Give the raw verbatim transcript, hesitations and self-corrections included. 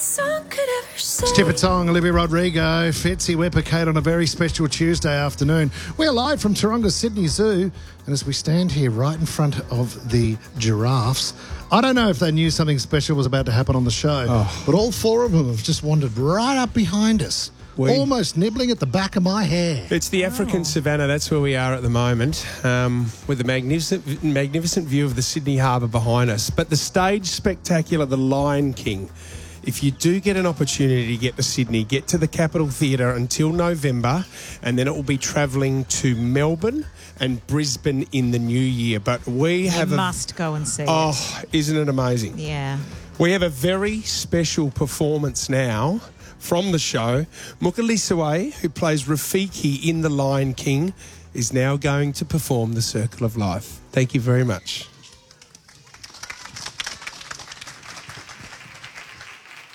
song could ever say. Stupid song, Olivia Rodrigo, Fitzy Whipper Kate on a very special Tuesday afternoon. We're live from Taronga Sydney Zoo, and as we stand here right in front of the giraffes, I don't know if they knew something special was about to happen on the show, Oh. but all four of them have just wandered right up behind us, We- almost nibbling at the back of my hair. It's the African savannah. That's where we are at the moment, um, with the magnificent, magnificent view of the Sydney Harbour behind us. But the stage spectacular, The Lion King. If you do get an opportunity to get to Sydney, get to the Capitol Theatre until November, and then it will be travelling to Melbourne and Brisbane in the new year. But we You have a must go and see it. oh, isn't it amazing? Yeah. We have a very special performance now from the show. Mukaliswe, who plays Rafiki in The Lion King, is now going to perform The Circle of Life. Thank you very much.